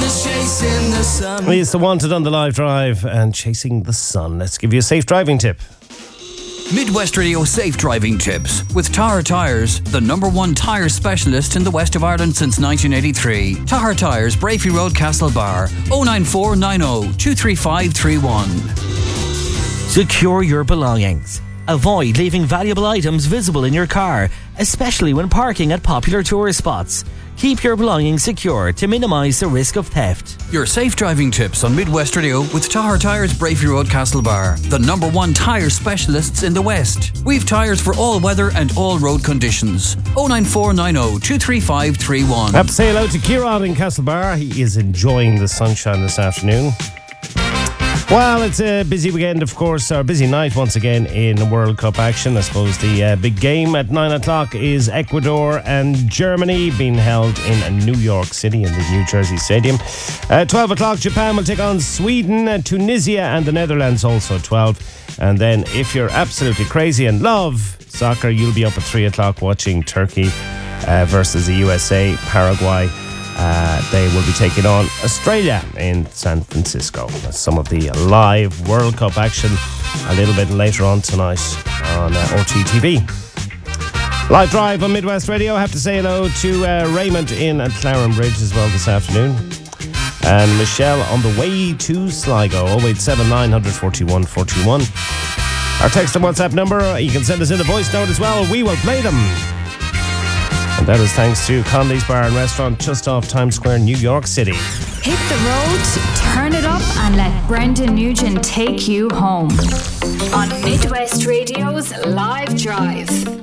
chasing the sun. It's the Wanted on the Live Drive and Chasing the Sun. Let's give you a safe driving tip. Midwest Radio Safe Driving Tips with Tahar Tyres, the #1 tyre specialist in the west of Ireland since 1983. Tahar Tyres, Brafey Road, Castlebar, 09490 23531. Secure your belongings. Avoid leaving valuable items visible in your car, especially when parking at popular tourist spots. Keep your belongings secure to minimise the risk of theft. Your safe driving tips on Midwest Radio with Tahar Tyres, Brafey Road, Castlebar, the #1 tyre specialists in the West. We've tyres for all weather and all road conditions. 09490 23531. I have to say hello to Kieran in Castlebar. He is enjoying the sunshine this afternoon. Well, it's a busy weekend, of course, or busy night once again in World Cup action. I suppose the big game at 9 o'clock is Ecuador and Germany, being held in New York City in the New Jersey Stadium. 12 o'clock, Japan will take on Sweden, Tunisia and the Netherlands also at 12. And then if you're absolutely crazy and love soccer, you'll be up at 3 o'clock watching Turkey versus the USA, Paraguay. They will be taking on Australia in San Francisco. That's some of the live World Cup action a little bit later on tonight on RTTV. Live Drive on Midwest Radio. I have to say hello to Raymond in Claren Bridge as well this afternoon. And Michelle on the way to Sligo. 087 941 41. Our text and WhatsApp number. You can send us in a voice note as well. We will play them. And that is thanks to Conley's Bar and Restaurant just off Times Square, New York City. Hit the road, turn it up, and let Brendan Nugent take you home. On Midwest Radio's Live Drive.